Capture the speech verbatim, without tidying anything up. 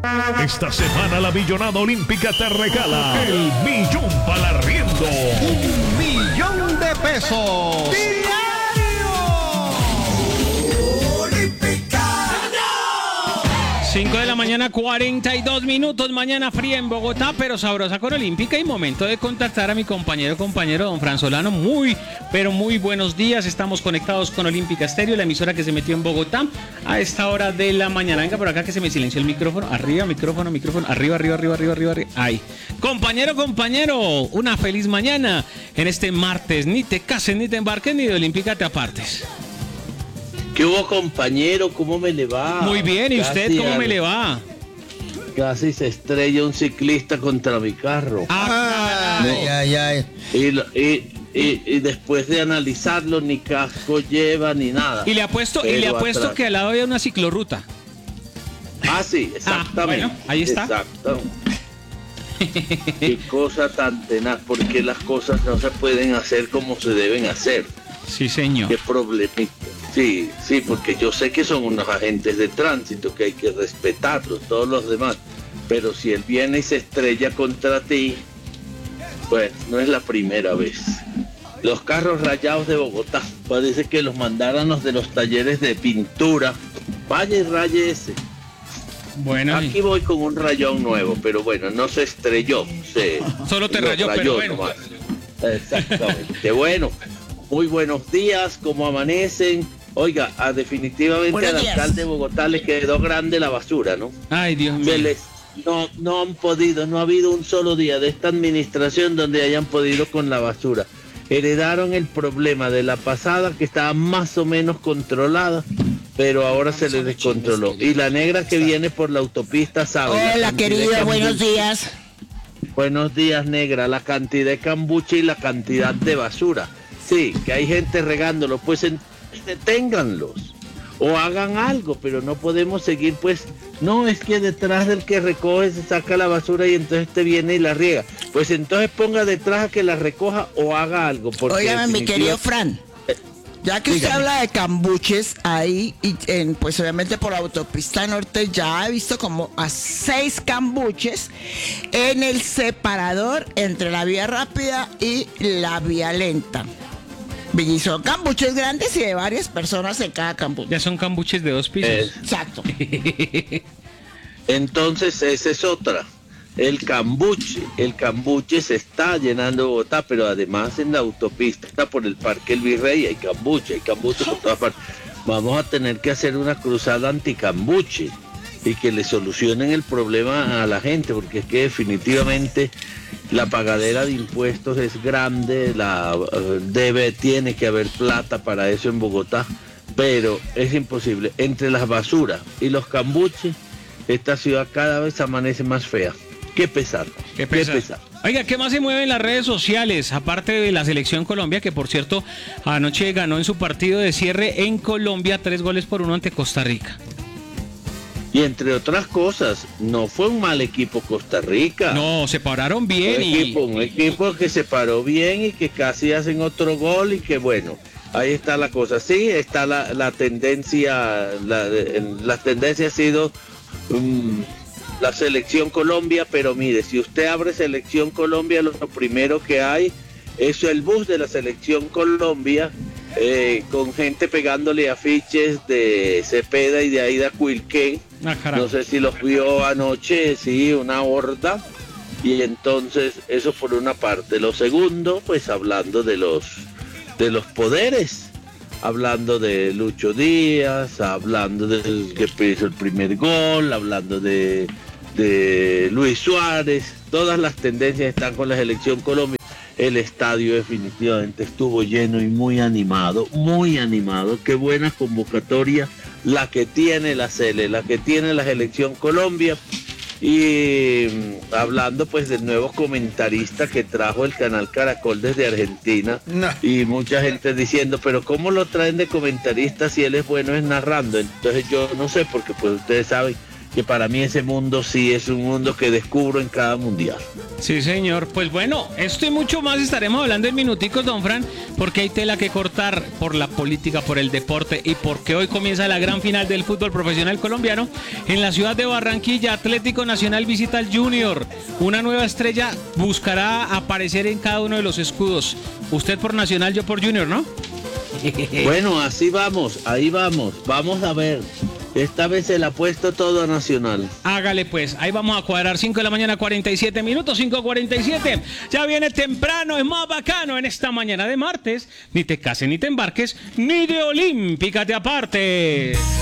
Esta semana la Millonada Olímpica te regala el millón para arriendo. Un millón de pesos. cinco de la mañana, cuarenta y dos minutos. Mañana fría en Bogotá, pero sabrosa con Olímpica. Y momento de contactar a mi compañero, compañero don Fran Solano. Muy, pero muy buenos días. Estamos conectados con Olímpica Estéreo, la emisora que se metió en Bogotá a esta hora de la mañana. Venga por acá que se me silenció el micrófono. Arriba, micrófono, micrófono. Arriba, arriba, arriba, arriba, arriba, arriba. Ahí. Compañero, compañero, una feliz mañana en este martes. Ni te cases, ni te embarques, ni de Olímpica te apartes. ¿Qué hubo, compañero? ¿Cómo me le va? Muy bien, ¿y Casi usted cómo al... me le va? Casi se estrella un ciclista contra mi carro. Ah, Ay, ay, ay. Y, lo- y, y, y después de analizarlo, ni casco lleva ni nada. y le apuesto, y le Pero apuesto atrás. que al lado había una ciclorruta. Ah, sí, exactamente. bueno, ahí está. Exacto. Qué cosa tan tenaz, porque las cosas no se pueden hacer como se deben hacer. Sí, señor. Qué problemita. Sí, sí, porque yo sé que son unos agentes de tránsito que hay que respetarlos, todos los demás. Pero si él viene y se estrella contra ti, pues no es la primera vez. Los carros rayados de Bogotá, parece que los mandaran los de los talleres de pintura. Vaya y raye ese. Bueno, Aquí voy con un rayón nuevo, pero bueno, no se estrelló. Se, Solo te lo rayó, pero bueno. nomás. Exactamente. Bueno, muy buenos días, ¿cómo amanecen? Oiga, a, definitivamente Buenos al días. alcalde de Bogotá le quedó grande la basura, ¿no? ay, Dios mío. Se les, no, no han podido, no ha habido un solo día de esta administración donde hayan podido con la basura. Heredaron el problema de la pasada que estaba más o menos controlada, pero ahora se les descontroló. Y la negra que viene por la autopista sabe. la Hola, cantidad de querido, buenos cambuche- días. Buenos días, negra. La cantidad de cambuche y la cantidad de basura. Sí, que hay gente regándolo, pues en- deténganlos o hagan algo, pero no podemos seguir, pues, no, es que detrás del que recoge se saca la basura y entonces te viene y la riega. Pues entonces ponga detrás a que la recoja o haga algo. Porque Óigame, mi definitiva- querido Fran. Ya que usted dígame. habla de cambuches ahí, y en, pues obviamente por autopista norte ya he visto como a seis cambuches en el separador entre la vía rápida y la vía lenta. Y son cambuches grandes y de varias personas en cada cambuche. Ya son cambuches de dos pisos. Eh, Exacto. Entonces, esa es otra. El cambuche, el cambuche se está llenando Bogotá, pero además en la autopista, está por el Parque El Virrey, hay cambuche, hay cambuche por todas partes. Vamos a tener que hacer una cruzada anticambuche y que le solucionen el problema a la gente, porque es que definitivamente la pagadera de impuestos es grande, la eh, debe, tiene que haber plata para eso en Bogotá, pero es imposible. Entre las basuras y los cambuches, esta ciudad cada vez amanece más fea. Qué pesar. Qué pesar. Oiga, ¿qué más se mueve en las redes sociales? Aparte de la selección Colombia, que por cierto, anoche ganó en su partido de cierre en Colombia tres goles por uno ante Costa Rica. Y entre otras cosas, no fue un mal equipo Costa Rica. No, se pararon un bien y... equipo, un equipo que se paró bien y que casi hacen otro gol y que bueno, ahí está la cosa. Sí, está la, la tendencia, la, la tendencia ha sido um, la selección Colombia, pero mire, si usted abre selección Colombia, lo primero que hay es el bus de la selección Colombia, eh, con gente pegándole afiches de Cepeda y de Aida Cuilquén. Ah, carajo. No sé si los vio anoche, sí, una horda. Y entonces, eso por una parte. Lo segundo, pues hablando de los de los poderes, hablando de Lucho Díaz, hablando del que hizo el primer gol, hablando de, de Luis Suárez, todas las tendencias están con la selección Colombia. El estadio definitivamente estuvo lleno y muy animado, muy animado. Qué buena convocatoria la que tiene la Sele, la que tiene la selección Colombia. Y mm, hablando pues del nuevo comentarista que trajo el canal Caracol desde Argentina, No. y mucha gente diciendo, pero ¿cómo lo traen de comentarista si él es bueno es narrando? Entonces yo no sé, porque pues ustedes saben que para mí ese mundo sí es un mundo que descubro en cada mundial. Sí, señor. Pues bueno, esto y mucho más estaremos hablando en minuticos, don Fran, porque hay tela que cortar por la política, por el deporte y porque hoy comienza la gran final del fútbol profesional colombiano. En la ciudad de Barranquilla, Atlético Nacional visita al Junior. Una nueva estrella buscará aparecer en cada uno de los escudos. Usted por Nacional, yo por Junior, ¿no? Bueno, así vamos, ahí vamos. Vamos a ver. Esta vez se la ha puesto todo a Nacional. Hágale pues, ahí vamos a cuadrar. Cinco de la mañana, cuarenta y siete minutos, cinco cuarenta y siete. Ya viene temprano, es más bacano en esta mañana de martes. Ni te cases, ni te embarques, ni de Olímpica te aparte.